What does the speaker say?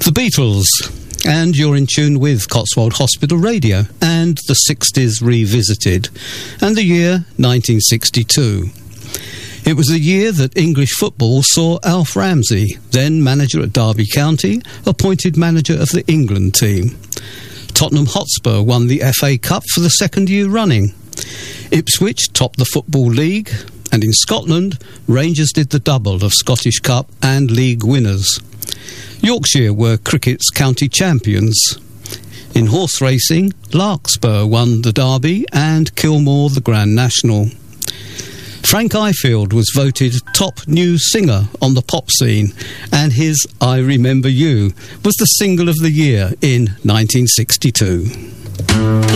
The Beatles, and you're in tune with Cotswold Hospital Radio and the 60s Revisited, and the year 1962. It was the year that English football saw Alf Ramsey, then manager at Derby County, appointed manager of the England team. Tottenham Hotspur won the FA Cup for the second year running. Ipswich topped the Football League, and in Scotland, Rangers did the double of Scottish Cup and League winners. Yorkshire were cricket's county champions. In horse racing, Larkspur won the Derby and Kilmore the Grand National. Frank Ifield was voted top new singer on the pop scene, and his I Remember You was the single of the year in 1962.